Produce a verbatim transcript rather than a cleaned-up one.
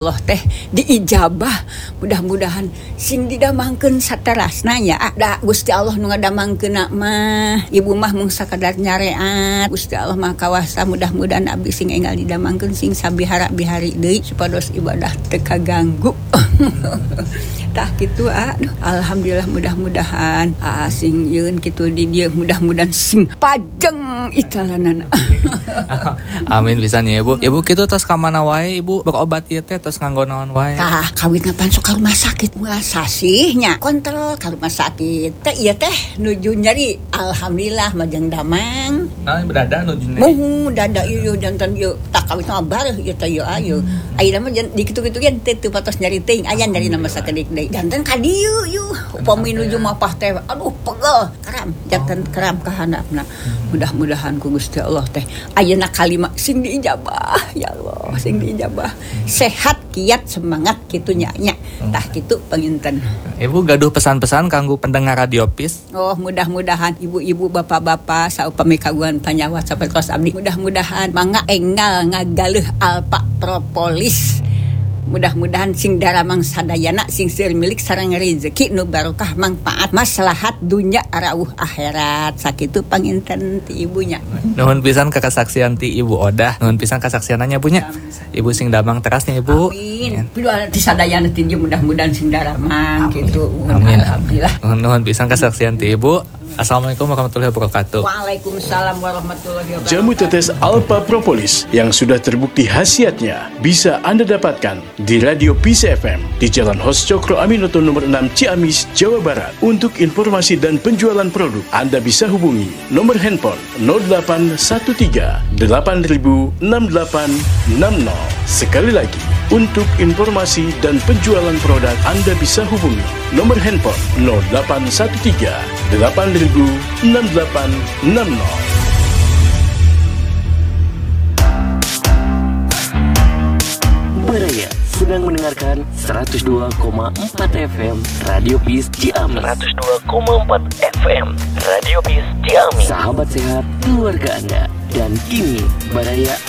Allah teh diijabah, mudah-mudahan sing didamangkeun saterasna nya. Da Gusti Allah nu ngadamangkeunna mah ibu mah mung sakadar nyareat. Gusti Allah mah kawasa, mudah-mudahan abdi sing enggal didamangkeun sing sabihara-bihari deui supados ibadah teu kaganggu. Tah kitu ah. Alhamdulillah, mudah-mudahan ah, sing yeun kitu di dieu, mudah-mudahan sing pajeng italanana. Amin pisan ya Ibu. Ibu kitu tos ka mana wae Ibu berobat ieu teh tos nganggo naon wae? Tah kawin kapan sok ka rumah sakit moal sasihnya kontrol ka rumah sakit teh ieu teh nuju nyeri. Alhamdulillah majeng damang. Nah berada nuju nyeri. Muh dada ieu janten ieu tak kawin sama bareuh ieu teh ieu ayeuna. Ayeuna mah di kitu-kitu ge teu patos nyeri teuing aya nyeri nama sakedik deui. Janten ka dieu ieu upami nuju mapah teh aduh pegel karam janten karam ka handapna. Mudah-mudahan ku Gusti Allah teh ayeuna kalimat sing diijabah ya Allah, sing diijabah. Sehat, kiat, semangat kitu nya nya. Tah kitu panginten. Ibu gaduh pesan-pesan kanggo pendengar Radio Peace. Oh, mudah-mudahan ibu-ibu, bapak-bapak saupami kagungan panyawa sapertos abdi, mudah-mudahan mangga enggal ngagaleuh Alpa Propolis. Mudah-mudahan sing daramang sadayana sing seueur milik sareng rezeki nu barokah manfaat maslahat dunya arauh akhirat. Sakitu panginten ti ibunya. Nuhun pisan ka kasaksian ti Ibu Odah. Nuhun pisan kasaksiananya Bunya. Ibu sing damang terasnya Ibu. Amin. Piduh ti sadayana ti mudah-mudahan sing daramang kitu. Amin. Alhamdulillah. Nuhun pisan kasaksian ti Ibu. Assalamualaikum warahmatullahi wabarakatuh. Waalaikumsalam warahmatullahi wabarakatuh. Jamu tetes Alpa Propolis yang sudah terbukti khasiatnya bisa Anda dapatkan di Radio Peace F M di Jalan Hos Cokro Aminoto nomor enam Ciamis, Jawa Barat. Untuk informasi dan penjualan produk, Anda bisa hubungi nomor handphone nol delapan satu tiga delapan nol enam delapan enam nol. Sekali lagi, untuk informasi dan penjualan produk, Anda bisa hubungi nomor handphone nol delapan satu tiga delapan nol enam delapan enam nol. Baraya sedang mendengarkan seratus dua koma empat F M Radio Peace Ciamis. seratus dua koma empat F M Radio Peace Ciamis. Sahabat sehat keluarga Anda. Dan kini Baraya